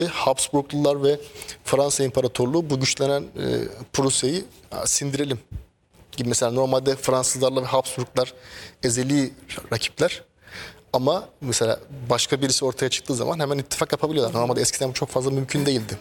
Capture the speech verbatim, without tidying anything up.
Habsburglular ve Fransa İmparatorluğu bu güçlenen e, Prusya'yı "Ya, sindirelim" gibi. Mesela normalde Fransızlarla ve Habsburglar ezeli rakipler. Ama mesela başka birisi ortaya çıktığı zaman hemen ittifak yapabiliyorlar. Normalde eskiden bu çok fazla mümkün değildi.